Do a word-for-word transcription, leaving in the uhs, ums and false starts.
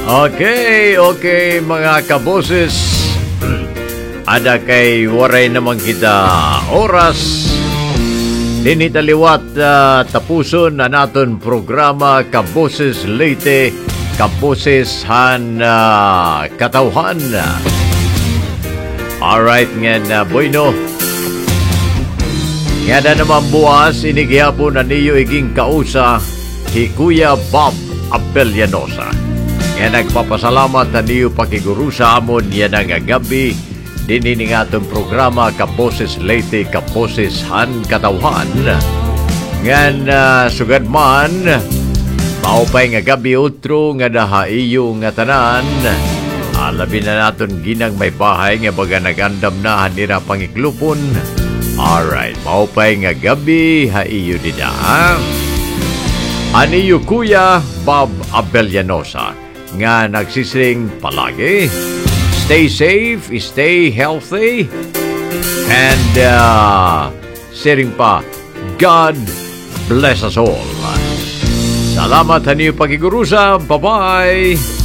Okay, okay mga kaboses. Ada kay waray naman kita oras. Dinitaliwat uh, tapuson na naton programa Kaboses Leyte, Kaboses Han uh, Katawhan. Alright nga na bueno. Nga na naman buwas, inigihapo na niyo iging kausa hi Kuya Bob Abellanosa. Nga nagpapasalamat na niyo pakiguru sa amon yan ang gabi. Dinining atong programa Kaboses Leyte, Kaboses Han Katawhan. Nga uh, sugad man, maupay nga gabi utro nga dahaiyo nga tanan. Alabi na naton ginang may bahay nga baga nagandam na hanira pangiklupon. Alright, maupay nga gabi haiyo dida. Aniyo Kuya Bob Abellanosa nga nagsising palagi. Stay safe, stay healthy, and uh, siring pa, God bless us all. Salamat sa niyo pagigurusa. Bye-bye!